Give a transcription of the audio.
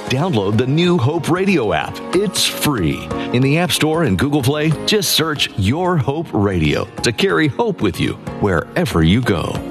Download the new Hope Radio app. It's free. In the App Store and Google Play, just search Your Hope Radio to carry hope with you wherever you go.